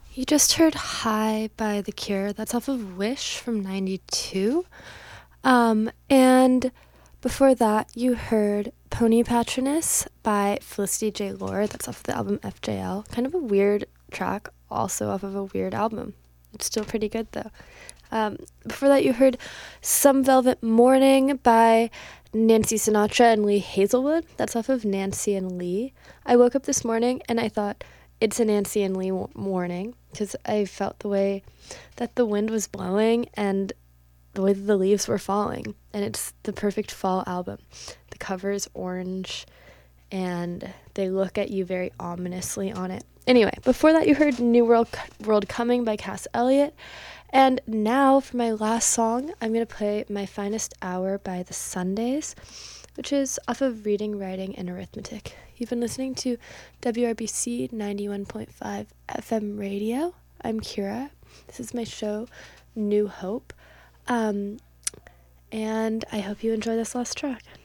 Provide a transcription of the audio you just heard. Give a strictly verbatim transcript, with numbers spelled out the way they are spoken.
You just heard High by The Cure. That's off of Wish from ninety-two. Um, and before that, you heard Pony Patronus by Felicity J. Lord. That's off of the album F J L. Kind of a weird track, also off of a weird album. It's still pretty good, though. Um, before that, you heard Some Velvet Morning by Nancy Sinatra and Lee Hazelwood. That's off of Nancy and Lee. I woke up this morning and I thought, it's a Nancy and Lee w- morning, because I felt the way that the wind was blowing and the way that the leaves were falling. And it's the perfect fall album. The cover is orange and they look at you very ominously on it. Anyway, before that you heard New World World Coming by Cass Elliot. And now for my last song, I'm going to play My Finest Hour by The Sundays, which is off of Reading, Writing, and Arithmetic. You've been listening to W R B C ninety-one point five F M radio. I'm Kira. This is my show, New Hope. Um, and I hope you enjoy this last track.